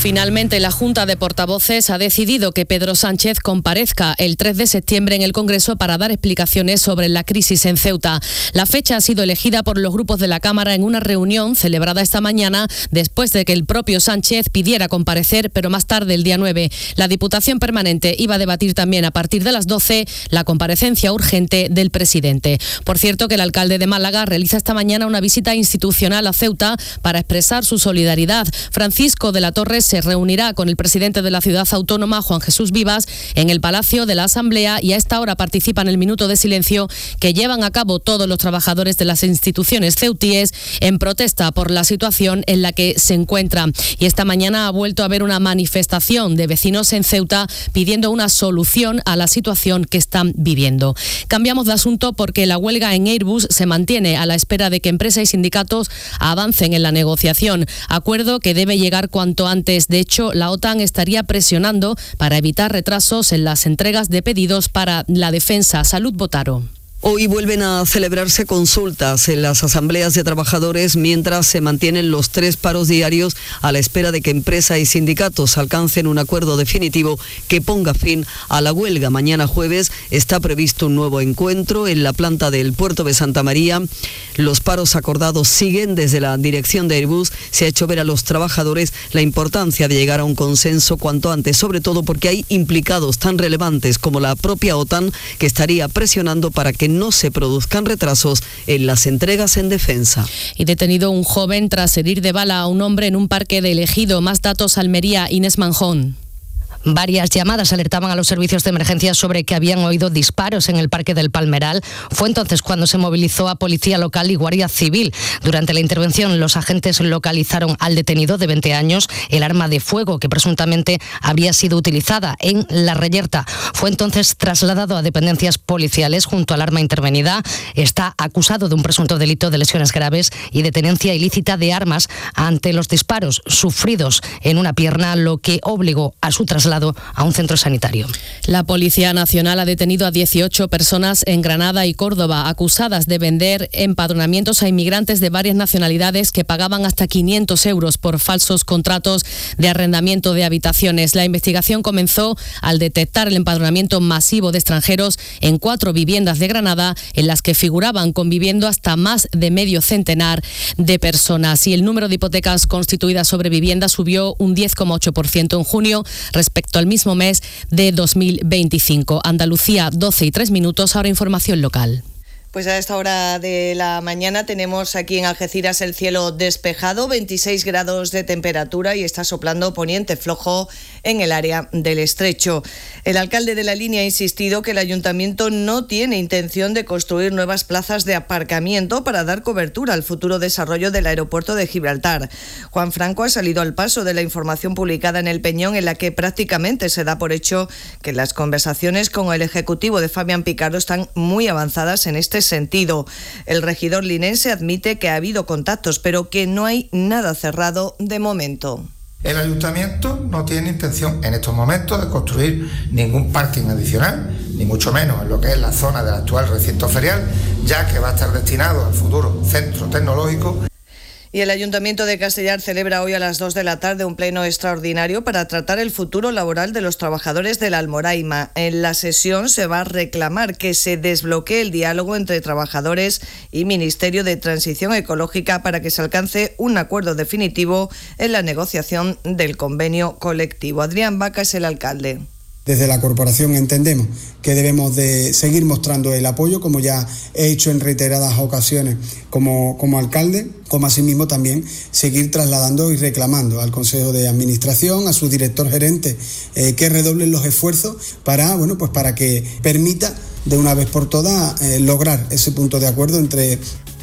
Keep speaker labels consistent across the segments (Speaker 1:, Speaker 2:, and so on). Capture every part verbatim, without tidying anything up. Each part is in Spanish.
Speaker 1: Finalmente, la Junta de Portavoces ha decidido que Pedro Sánchez comparezca el tres de septiembre en el Congreso para dar explicaciones sobre la crisis en Ceuta. La fecha ha sido elegida por los grupos de la Cámara en una reunión celebrada esta mañana después de que el propio Sánchez pidiera comparecer, pero más tarde, el día nueve. La Diputación Permanente iba a debatir también a partir de las doce la comparecencia urgente del presidente. Por cierto, que el alcalde de Málaga realiza esta mañana una visita institucional a Ceuta para expresar su solidaridad. Francisco de la Torre se reunirá con el presidente de la ciudad autónoma, Juan Jesús Vivas, en el Palacio de la Asamblea, y a esta hora participa en el minuto de silencio que llevan a cabo todos los trabajadores de las instituciones ceutíes en protesta por la situación en la que se encuentran. Y esta mañana ha vuelto a haber una manifestación de vecinos en Ceuta pidiendo una solución a la situación que están viviendo. Cambiamos de asunto porque la huelga en Airbus se mantiene a la espera de que empresa y sindicatos avancen en la negociación, acuerdo que debe llegar cuanto antes. De hecho, la OTAN estaría presionando para evitar retrasos en las entregas de pedidos para la defensa. Salud, Botaro.
Speaker 2: Hoy vuelven a celebrarse consultas en las asambleas de trabajadores mientras se mantienen los tres paros diarios a la espera de que empresa y sindicatos alcancen un acuerdo definitivo que ponga fin a la huelga. Mañana jueves está previsto un nuevo encuentro en la planta del puerto de Santa María. Los paros acordados siguen. Desde la dirección de Airbus se ha hecho ver a los trabajadores la importancia de llegar a un consenso cuanto antes, sobre todo porque hay implicados tan relevantes como la propia OTAN, que estaría presionando para que no se produzcan retrasos en las entregas en defensa.
Speaker 1: Y detenido un joven tras herir de bala a un hombre en un parque de Ejido. Más datos, Almería, Inés Manjón.
Speaker 3: Varias llamadas alertaban a los servicios de emergencia sobre que habían oído disparos en el Parque del Palmeral. Fue entonces cuando se movilizó a Policía Local y Guardia Civil. Durante la intervención, los agentes localizaron al detenido de veinte años. El arma de fuego que presuntamente habría sido utilizada en La Reyerta. Fue entonces trasladado a dependencias policiales junto al arma intervenida. Está acusado de un presunto delito de lesiones graves y de tenencia ilícita de armas ante los disparos sufridos en una pierna, lo que obligó a su traslado a un centro sanitario.
Speaker 1: La Policía Nacional ha detenido a dieciocho personas en Granada y Córdoba acusadas de vender empadronamientos a inmigrantes de varias nacionalidades que pagaban hasta quinientos euros por falsos contratos de arrendamiento de habitaciones. La investigación comenzó al detectar el empadronamiento masivo de extranjeros en cuatro viviendas de Granada, en las que figuraban conviviendo hasta más de medio centenar de personas. Y el número de hipotecas constituidas sobre viviendas subió un diez coma ocho por ciento en junio respecto al mismo mes de dos mil veinticinco. Andalucía, doce y tres minutos, ahora información local.
Speaker 4: Pues a esta hora de la mañana tenemos aquí en Algeciras el cielo despejado, veintiséis grados de temperatura y está soplando poniente flojo en el área del Estrecho. El alcalde de La Línea ha insistido que el ayuntamiento no tiene intención de construir nuevas plazas de aparcamiento para dar cobertura al futuro desarrollo del aeropuerto de Gibraltar. Juan Franco ha salido al paso de la información publicada en El Peñón, en la que prácticamente se da por hecho que las conversaciones con el ejecutivo de Fabián Picardo están muy avanzadas en este sentido. El regidor linense admite que ha habido contactos, pero que no hay nada cerrado de momento.
Speaker 5: El ayuntamiento no tiene intención en estos momentos de construir ningún parking adicional, ni mucho menos en lo que es la zona del actual recinto ferial, ya que va a estar destinado al futuro centro tecnológico.
Speaker 4: Y el Ayuntamiento de Castellar celebra hoy a las dos de la tarde un pleno extraordinario para tratar el futuro laboral de los trabajadores de la Almoraima. En la sesión se va a reclamar que se desbloquee el diálogo entre trabajadores y Ministerio de Transición Ecológica para que se alcance un acuerdo definitivo en la negociación del convenio colectivo. Adrián Vaca es el alcalde.
Speaker 6: Desde la corporación entendemos que debemos de seguir mostrando el apoyo, como ya he hecho en reiteradas ocasiones como, como alcalde, como asimismo también seguir trasladando y reclamando al Consejo de Administración, a su director gerente, eh, que redoblen los esfuerzos para, bueno, pues para que permita de una vez por todas eh, lograr ese punto de acuerdo entre...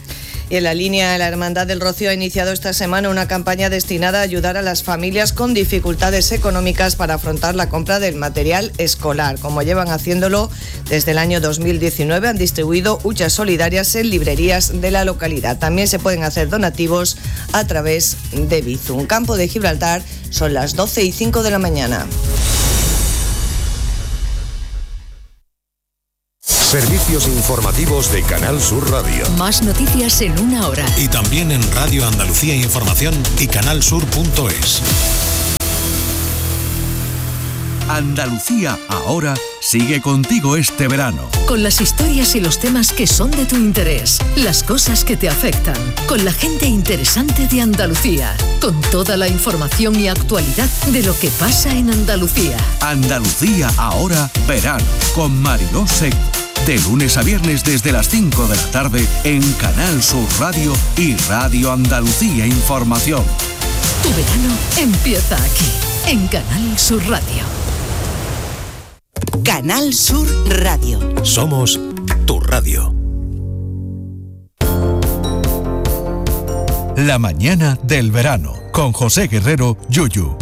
Speaker 4: Y en La Línea, la Hermandad del Rocío ha iniciado esta semana una campaña destinada a ayudar a las familias con dificultades económicas para afrontar la compra del material escolar. Como llevan haciéndolo desde el año dos mil diecinueve, han distribuido huchas solidarias en librerías de la localidad. También se pueden hacer donativos a través de Bizum. Campo de Gibraltar, son las doce y cinco de la mañana.
Speaker 7: Servicios informativos de Canal Sur Radio.
Speaker 8: Más noticias en una hora.
Speaker 9: Y también en Radio Andalucía Información y canal sur punto es. Andalucía Ahora sigue contigo este verano.
Speaker 8: Con las historias y los temas que son de tu interés, las cosas que te afectan, con la gente interesante de Andalucía, con toda la información y actualidad de lo que pasa en Andalucía.
Speaker 9: Andalucía Ahora verano, con Mariló Seco. De lunes a viernes desde las cinco de la tarde en Canal Sur Radio y Radio Andalucía Información.
Speaker 8: Tu verano empieza aquí, en Canal Sur Radio.
Speaker 10: Canal Sur Radio.
Speaker 7: Somos tu radio.
Speaker 9: La mañana del verano, con José Guerrero, Yuyu.